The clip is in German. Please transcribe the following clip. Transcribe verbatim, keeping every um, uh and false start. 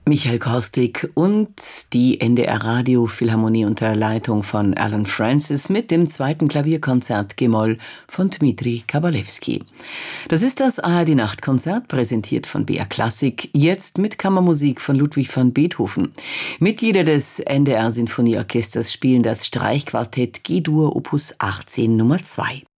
Michael Korstig und die N D R Radio Philharmonie unter Leitung von Alan Francis mit dem zweiten Klavierkonzert G-Moll von Dmitri Kabalewski. Das ist das A R D-Nachtkonzert, präsentiert von B R Klassik, jetzt mit Kammermusik von Ludwig van Beethoven. Mitglieder des N D R Sinfonieorchesters spielen das Streichquartett G-Dur Opus achtzehn Nummer zwei.